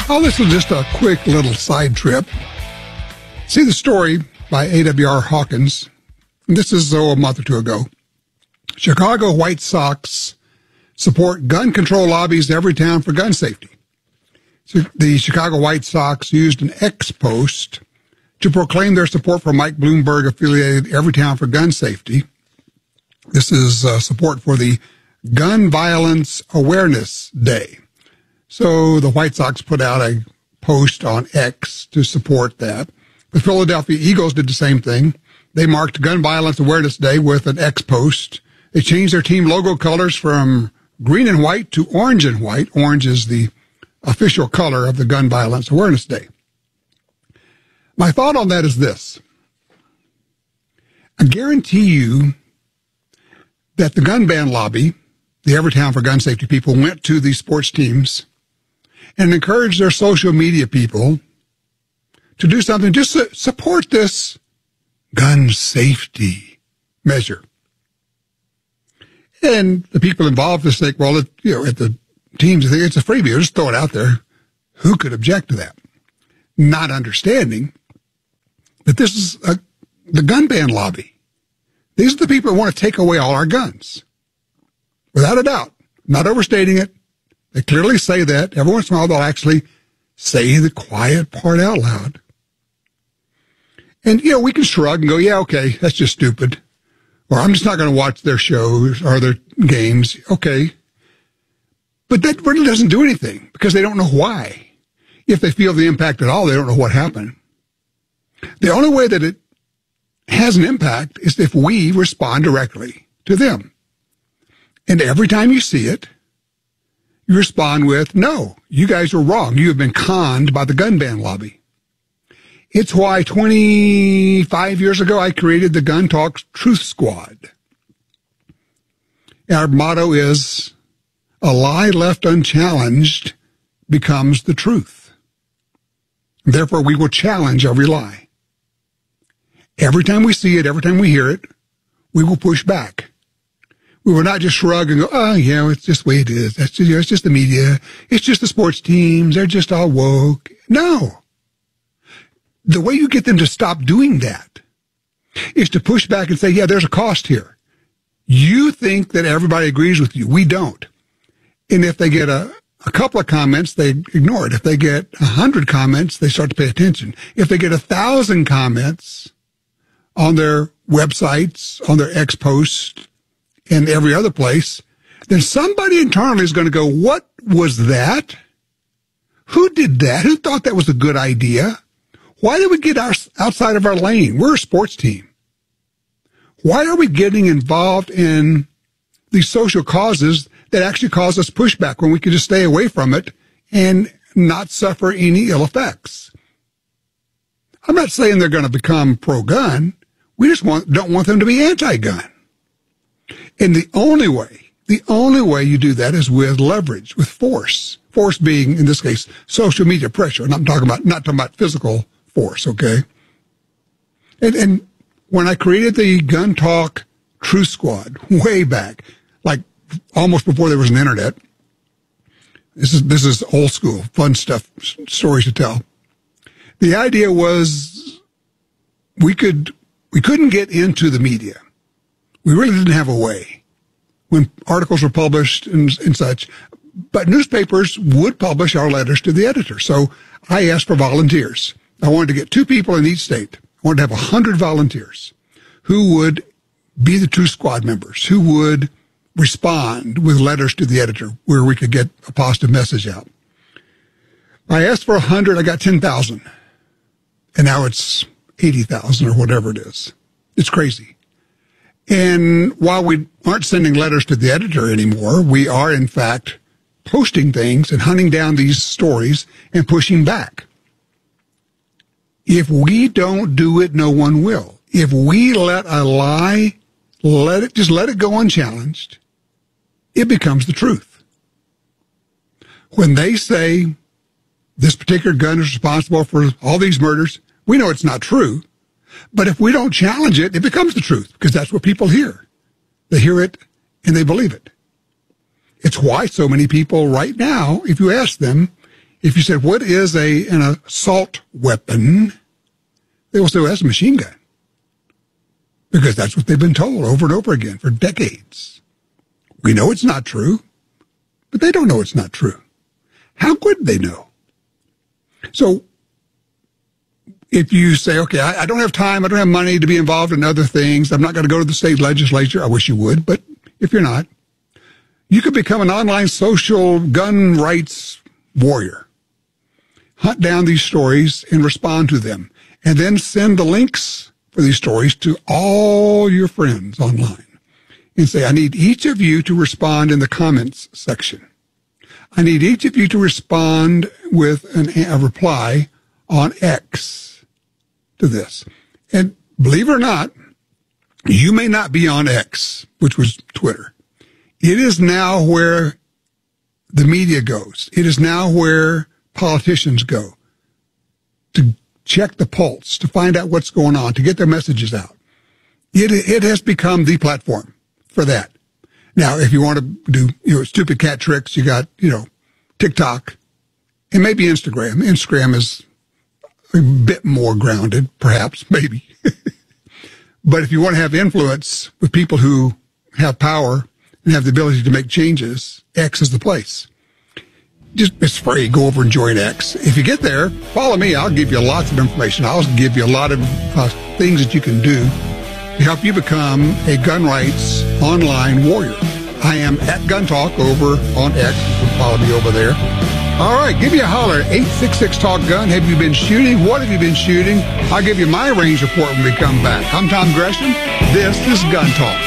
Oh, this was just a quick little side trip. See the story by A.W.R. Hawkins. This is a month or two ago. Chicago White Sox support gun control lobbies in every town for gun safety. So the Chicago White Sox used an X post to proclaim their support for Mike Bloomberg-affiliated Everytown for Gun Safety. This is support for the Gun Violence Awareness Day. So the White Sox put out a post on X to support that. The Philadelphia Eagles did the same thing. They marked Gun Violence Awareness Day with an X post. They changed their team logo colors from green and white to orange and white. Orange is the official color of the Gun Violence Awareness Day. My thought on that is this. I guarantee you that the gun ban lobby, the Everytown for Gun Safety people, went to these sports teams and encouraged their social media people to do something, just support this gun safety measure. And the people involved just think, well, at the teams, they think it's a freebie. Just throw it out there. Who could object to that? Not understanding that this is the gun ban lobby. These are the people who want to take away all our guns. Without a doubt. Not overstating it. They clearly say that. Every once in a while, they'll actually say the quiet part out loud. And, we can shrug and go, yeah, okay, that's just stupid. Or I'm just not going to watch their shows or their games. Okay. But that really doesn't do anything because they don't know why. If they feel the impact at all, they don't know what happened. The only way that it has an impact is if we respond directly to them. And every time you see it, you respond with, no, you guys are wrong. You have been conned by the gun ban lobby. It's why 25 years ago, I created the Gun Talk Truth Squad. Our motto is, a lie left unchallenged becomes the truth. Therefore, we will challenge every lie. Every time we see it, every time we hear it, we will push back. We will not just shrug and go, oh, yeah, it's just the way it is. It's just the media. It's just the sports teams. They're just all woke. No. The way you get them to stop doing that is to push back and say, yeah, there's a cost here. You think that everybody agrees with you. We don't. And if they get a couple of comments, they ignore it. If they get 100 comments, they start to pay attention. If they get 1,000 comments on their websites, on their X posts, and every other place, then somebody internally is going to go, what was that? Who did that? Who thought that was a good idea? Why did we get outside of our lane? We're a sports team. Why are we getting involved in these social causes that actually cause us pushback when we could just stay away from it and not suffer any ill effects? I'm not saying they're going to become pro-gun. We just don't want them to be anti-gun. And the only way you do that is with leverage, with force. Force being, in this case, social media pressure. And not talking about physical force, okay? And when I created the Gun Talk Truth Squad way back, like almost before there was an internet, this is old school, fun stuff, stories to tell. The idea was we couldn't get into the media. We really didn't have a way when articles were published and such, but newspapers would publish our letters to the editor. So I asked for volunteers. I wanted to get 2 people in each state. I wanted to have 100 volunteers who would be the Truth Squad members, who would respond with letters to the editor where we could get a positive message out. I asked for 100. I got 10,000. And now it's 80,000 or whatever it is. It's crazy. And while we aren't sending letters to the editor anymore, we are, in fact, posting things and hunting down these stories and pushing back. If we don't do it, no one will. If we let a lie, let it go unchallenged, it becomes the truth. When they say this particular gun is responsible for all these murders, we know it's not true. But if we don't challenge it, it becomes the truth because that's what people hear. They hear it and they believe it. It's why so many people right now, if you ask them, If you said, what is an assault weapon? They will say, well, that's a machine gun. Because that's what they've been told over and over again for decades. We know it's not true, but they don't know it's not true. How could they know? So if you say, okay, I don't have time, I don't have money to be involved in other things, I'm not going to go to the state legislature, I wish you would, but if you're not, you could become an online social gun rights warrior. Hunt down these stories and respond to them, and then send the links for these stories to all your friends online and say, I need each of you to respond in the comments section. I need each of you to respond with a reply on X to this. And believe it or not, you may not be on X, which was Twitter. It is now where the media goes. It is now where politicians go to check the pulse, to find out what's going on, to get their messages out. It has become the platform for that. Now, if you want to do, stupid cat tricks, you got, TikTok and maybe Instagram. Instagram is a bit more grounded, perhaps, maybe. But if you want to have influence with people who have power and have the ability to make changes, X is the place. It's free. Go over and join X. If you get there, follow me. I'll give you lots of information. I'll give you a lot of things that you can do to help you become a gun rights online warrior. I am at Gun Talk over on X. You can follow me over there. All right, give me a holler. 866-TALK-GUN. Have you been shooting? What have you been shooting? I'll give you my range report when we come back. I'm Tom Gresham. This is Gun Talk.